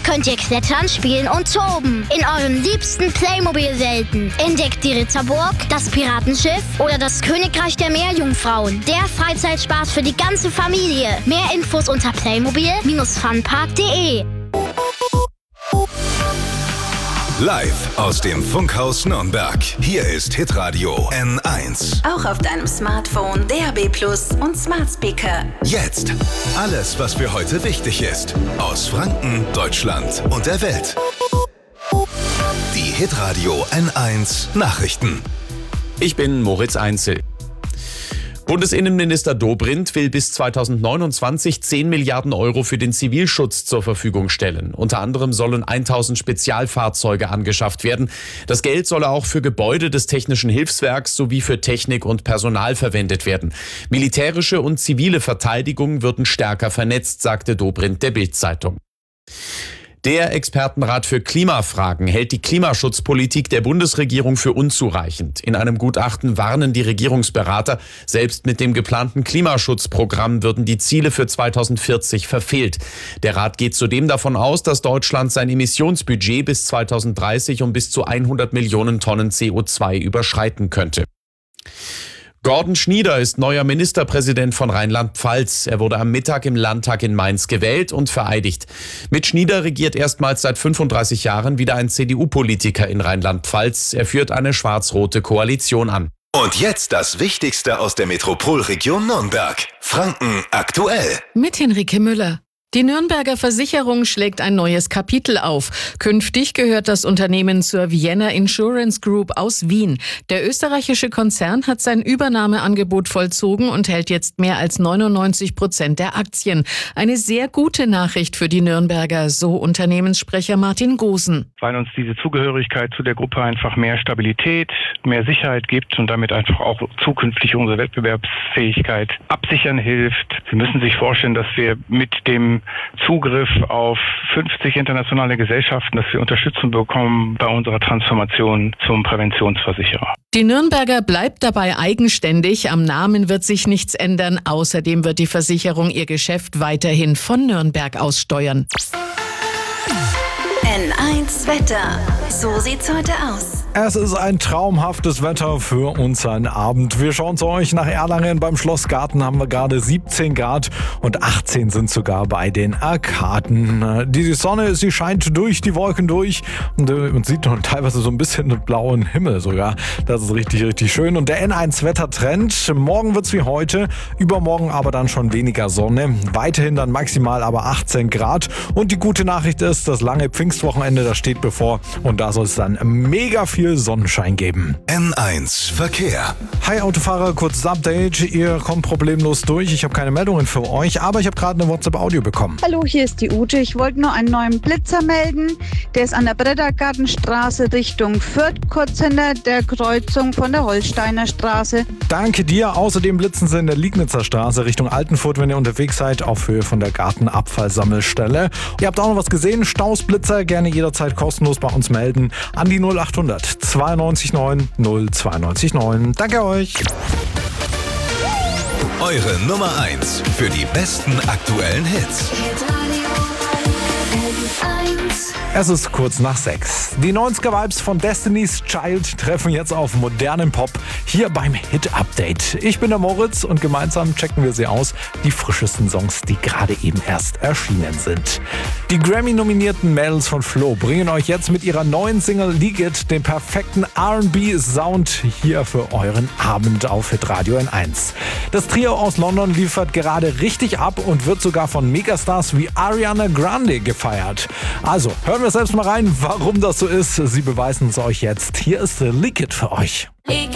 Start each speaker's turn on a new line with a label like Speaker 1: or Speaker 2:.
Speaker 1: Hier könnt ihr klettern, spielen und toben in euren liebsten Playmobil-Welten. Entdeckt die Ritterburg, das Piratenschiff oder das Königreich der Meerjungfrauen. Der Freizeitspaß für die ganze Familie. Mehr Infos unter playmobil-funpark.de.
Speaker 2: Live aus dem Funkhaus Nürnberg. Hier ist Hitradio N1.
Speaker 3: Auch auf deinem Smartphone, DAB+ und Smart Speaker.
Speaker 2: Jetzt alles, was für heute wichtig ist. Aus Franken, Deutschland und der Welt. Die Hitradio N1 Nachrichten.
Speaker 4: Ich bin Moritz Einzel. Bundesinnenminister Dobrindt will bis 2029 10 Milliarden Euro für den Zivilschutz zur Verfügung stellen. Unter anderem sollen 1000 Spezialfahrzeuge angeschafft werden. Das Geld solle auch für Gebäude des Technischen Hilfswerks sowie für Technik und Personal verwendet werden. Militärische und zivile Verteidigung würden stärker vernetzt, sagte Dobrindt der Bild-Zeitung. Der Expertenrat für Klimafragen hält die Klimaschutzpolitik der Bundesregierung für unzureichend. In einem Gutachten warnen die Regierungsberater, selbst mit dem geplanten Klimaschutzprogramm würden die Ziele für 2040 verfehlt. Der Rat geht zudem davon aus, dass Deutschland sein Emissionsbudget bis 2030 um bis zu 100 Millionen Tonnen CO2 überschreiten könnte. Gordon Schnieder ist neuer Ministerpräsident von Rheinland-Pfalz. Er wurde am Mittag im Landtag in Mainz gewählt und vereidigt. Mit Schnieder regiert erstmals seit 35 Jahren wieder ein CDU-Politiker in Rheinland-Pfalz. Er führt eine schwarz-rote Koalition an.
Speaker 2: Und jetzt das Wichtigste aus der Metropolregion Nürnberg. Franken aktuell.
Speaker 5: Mit Henrike Müller. Die Nürnberger Versicherung schlägt ein neues Kapitel auf. Künftig gehört das Unternehmen zur Vienna Insurance Group aus Wien. Der österreichische Konzern hat sein Übernahmeangebot vollzogen und hält jetzt mehr als 99% der Aktien. Eine sehr gute Nachricht für die Nürnberger, so Unternehmenssprecher Martin Gosen.
Speaker 6: Weil uns diese Zugehörigkeit zu der Gruppe einfach mehr Stabilität, mehr Sicherheit gibt und damit einfach auch zukünftig unsere Wettbewerbsfähigkeit absichern hilft. Sie müssen sich vorstellen, dass wir mit dem Zugriff auf 50 internationale Gesellschaften, dass wir Unterstützung bekommen bei unserer Transformation zum Präventionsversicherer.
Speaker 5: Die Nürnberger bleibt dabei eigenständig. Am Namen wird sich nichts ändern. Außerdem wird die Versicherung ihr Geschäft weiterhin von Nürnberg aus steuern.
Speaker 3: N1 Wetter. So sieht's heute aus.
Speaker 7: Es ist ein traumhaftes Wetter für unseren Abend. Wir schauen zu euch nach Erlangen. Beim Schlossgarten haben wir gerade 17 Grad und 18 sind sogar bei den Arkaden. Die Sonne, sie scheint durch die Wolken durch und man sieht noch teilweise so ein bisschen den blauen Himmel sogar. Das ist richtig, richtig schön. Und der N1-Wettertrend. Morgen wird's wie heute, übermorgen aber dann schon weniger Sonne. Weiterhin dann maximal aber 18 Grad. Und die gute Nachricht ist, das lange Pfingstwochenende, das steht bevor und da soll es dann mega viel Sonnenschein geben.
Speaker 2: N1 Verkehr.
Speaker 7: Hi Autofahrer, kurzes Update. Ihr kommt problemlos durch. Ich habe keine Meldungen für euch, aber ich habe gerade eine WhatsApp-Audio bekommen.
Speaker 8: Hallo, hier ist die Ute. Ich wollte nur einen neuen Blitzer melden. Der ist an der Brettergartenstraße Richtung Fürth, kurz hinter der Kreuzung von der Holsteiner Straße.
Speaker 7: Danke dir. Außerdem blitzen sie in der Liegnitzer Straße Richtung Altenfurt, wenn ihr unterwegs seid, auf Höhe von der Gartenabfallsammelstelle. Ihr habt auch noch was gesehen? Stausblitzer, gerne jederzeit kostenlos bei uns melden. An die 0800 92 9 092 9. Danke euch.
Speaker 2: Eure Nummer 1 für die besten aktuellen Hits.
Speaker 7: Es ist kurz nach 6. Die 90er-Vibes von Destiny's Child treffen jetzt auf modernen Pop hier beim Hit-Update. Ich bin der Moritz und gemeinsam checken wir sie aus, die frischesten Songs, die gerade eben erst erschienen sind. Die Grammy-nominierten Mädels von Flo bringen euch jetzt mit ihrer neuen Single Leak It den perfekten R&B-Sound hier für euren Abend auf Hitradio N1. Das Trio aus London liefert gerade richtig ab und wird sogar von Megastars wie Ariana Grande gefeiert. Also, hören wir selbst mal rein, warum das so ist. Sie beweisen es euch jetzt. Hier ist Leak It für euch.